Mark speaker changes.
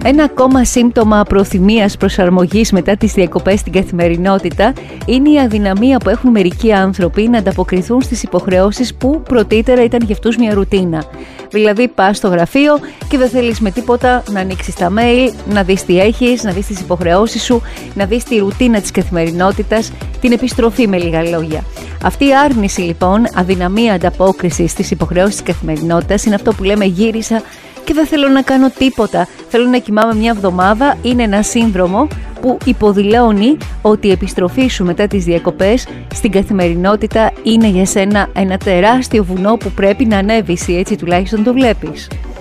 Speaker 1: Ένα ακόμα σύμπτωμα προθυμίας προσαρμογής μετά τις διακοπές στην καθημερινότητα είναι η αδυναμία που έχουν μερικοί άνθρωποι να ανταποκριθούν στις υποχρεώσεις που πρωτήτερα ήταν για αυτούς μια ρουτίνα. Δηλαδή πας στο γραφείο και δεν θέλεις με τίποτα να ανοίξεις τα mail, να δεις τι έχεις, να δεις τις υποχρεώσεις σου, να δεις τη ρουτίνα της καθημερινότητας, την επιστροφή με λίγα λόγια. Αυτή η άρνηση λοιπόν, αδυναμία ανταπόκρισης στις υποχρεώσεις της καθημερινότητας είναι αυτό που λέμε γύρισα και δεν θέλω να κάνω τίποτα, θέλω να κοιμάμαι μια εβδομάδα. Είναι ένα σύνδρομο που υποδηλώνει ότι η επιστροφή σου μετά τις διακοπές στην καθημερινότητα είναι για σένα ένα τεράστιο βουνό που πρέπει να ανέβεις, έτσι τουλάχιστον το βλέπεις.